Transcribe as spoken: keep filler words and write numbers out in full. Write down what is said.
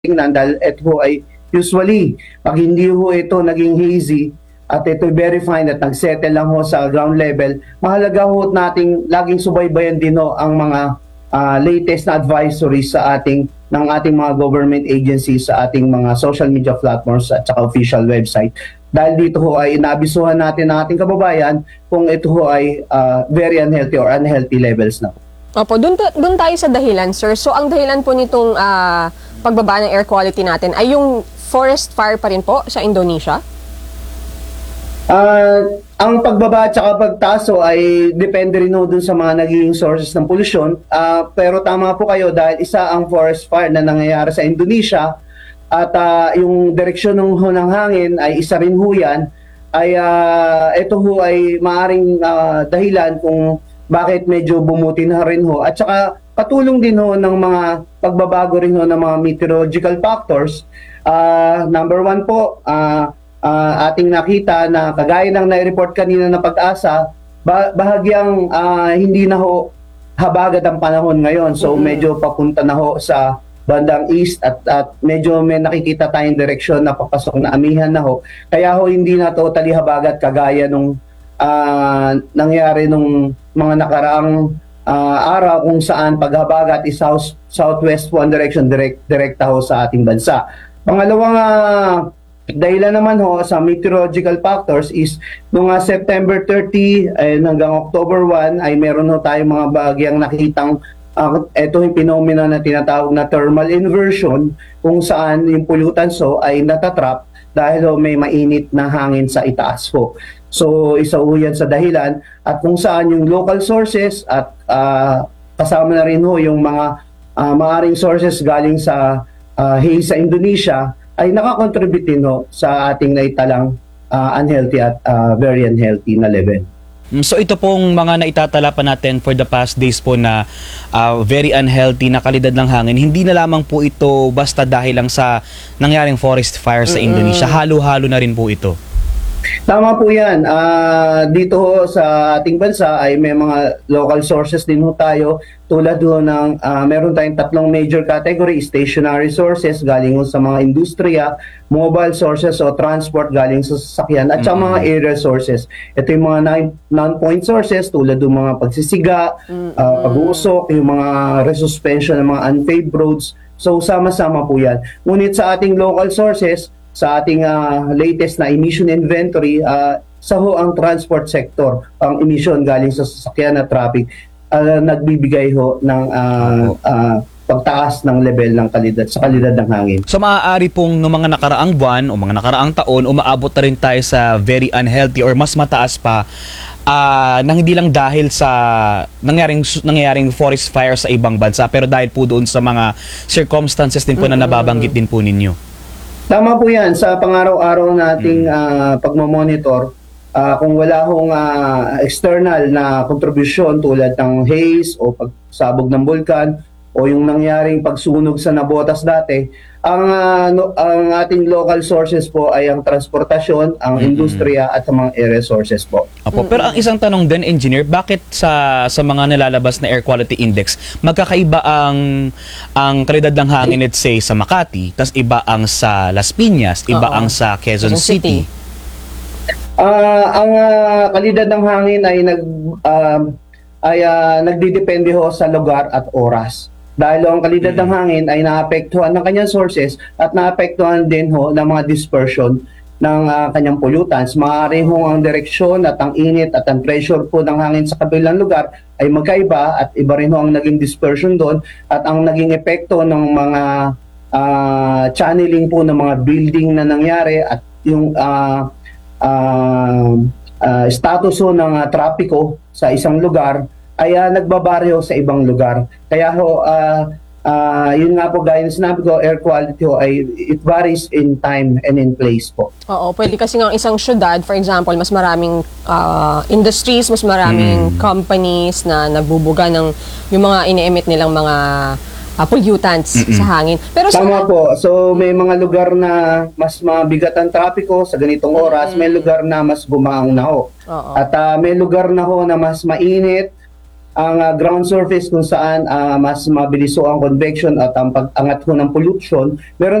tingnan dahil ito ho ay usually, pag hindi ho ito naging hazy at ito verify at nag-settle lang ho sa ground level, mahalaga ho nating laging subaybayan din ho ang mga uh, latest na advisories sa ating ng ating mga government agencies sa ating mga social media platforms at saka official website. Dahil dito ho ay inaabisuhan natin ng ating kababayan kung ito ho ay uh, very unhealthy or unhealthy levels na. Opo, dun, dun tayo sa dahilan, sir. So, ang dahilan po nitong uh, pagbaba ng air quality natin ay yung forest fire pa rin po sa Indonesia? Uh, ang pagbaba at saka pagtaso ay depende rin ho dun sa mga naging sources ng pollution. Uh, pero tama po kayo dahil isa ang forest fire na nangyayari sa Indonesia at uh, yung direksyon ng, ng hangin ay isa rin ho yan, ay uh, ito ho ay maaring uh, dahilan kung bakit medyo bumuti na rin ho. At saka katulong din ho ng mga pagbabago rin ho ng mga meteorological factors. Uh, number one po, uh, uh, ating nakita na kagaya ng nai-report kanina na Pag-asa, bah bahagyang uh, hindi na ho habagat ang panahon ngayon. So mm-hmm. medyo papunta na ho sa bandang east at, at medyo may nakikita tayong direksyon na papasok na amihan na ho. Kaya ho hindi na totally habagat kagaya nung uh, nangyari nung mga nakaraang uh, araw kung saan paghabagat is south, southwest one direction direct, direkta ho sa ating bansa. Pangalawang uh, dahilan naman ho sa meteorological factors is noong uh, September thirty and hanggang October one ay meron ho tayong mga bahagyang nakitang uh, ito yung phenomena na tinatawag na thermal inversion kung saan yung pollutants ho ay natatrap dahil ho may mainit na hangin sa itaas ho. So isa ho yan sa dahilan at kung saan yung local sources at uh, kasama na rin ho yung mga uh, maaring sources galing sa uh, haze sa Indonesia ay nakakontribute din ho sa ating naitalang uh, unhealthy at uh, very unhealthy na level. So ito pong mga naitatala pa natin for the past days po na uh, very unhealthy na kalidad ng hangin, hindi na lamang po ito basta dahil lang sa nangyaring forest fire sa Indonesia, halo-halo na rin po ito. Tama po yan. Uh, dito ho sa ating bansa ay may mga local sources din ho tayo tulad ho ng uh, meron tayong tatlong major category, stationary sources galing ho sa mga industriya, mobile sources o transport galing sa sasakyan at mm-hmm. mga aerial sources. Ito yung mga non-point sources tulad ng mga pagsisiga, mm-hmm. uh, pag-uusok, yung mga resuspension ng mga unpaved roads. So sama-sama po yan. Ngunit sa ating local sources, sa ating uh, latest na emission inventory, uh, sa ho ang transport sector, ang emission galing sa sasakyan at traffic, uh, nagbibigay ho ng uh, uh, pagtaas ng level ng kalidad sa kalidad ng hangin. So maaari pong no mga nakaraang buwan o mga nakaraang taon, umaabot na rin tayo sa very unhealthy or mas mataas pa uh, nang hindi lang dahil sa nangyaring, nangyaring forest fire sa ibang bansa, pero dahil po doon sa mga circumstances din po mm-hmm. na nababanggit din po ninyo. Tama po yan. Sa pang-araw-araw nating uh, pagmamonitor, uh, kung wala hong uh, external na kontribusyon tulad ng haze o pagsabog ng bulkan o yung nangyaring pagsunog sa nabotas dati, ang, uh, no, ang ating local sources po ay ang transportasyon, ang mm-hmm. industriya at ang mga area sources po. Opo, pero ang isang tanong din, engineer, bakit sa sa mga nalalabas na air quality index, magkakaiba ang ang kalidad ng hangin, let's say, sa Makati, tas iba ang sa Las Piñas, iba Uh-oh. ang sa Quezon City? Uh, ang uh, kalidad ng hangin ay nag uh, ay uh, nagdidepende ho sa lugar at oras. Dahil ang kalidad mm-hmm. ng hangin ay naapektuhan ng kanyang sources at naapektuhan din ho ng mga dispersion ng uh, kanyang pollutants. Maaari ho ang direksyon at ang init at ang pressure po ng hangin sa kabilang lugar ay magkaiba at iba rin ho ang naging dispersion doon at ang naging epekto ng mga uh, channeling po ng mga building na nangyari at yung uh, uh, uh, status ho ng uh, trapiko sa isang lugar ay uh, nagbabaryo sa ibang lugar. Kaya ho, uh, uh, yun nga po gaya ng sinabi ko, air quality ho, ay, it varies in time and in place po. Oo, pwede kasi ng isang syudad, for example, mas maraming uh, industries, mas maraming mm. companies na nagbubuga ng yung mga ini-emit nilang mga uh, pollutants Mm-mm. sa hangin. Pero tama sa, po. So may mga lugar na mas mabigat ang trapiko sa ganitong oras, mm. may lugar na mas bumaang na ho. Oo. At uh, may lugar na ho na mas mainit, ang ah, ground surface kung saan ah, mas mabilis ho ang convection at ang pag-angat ho ng pollution, meron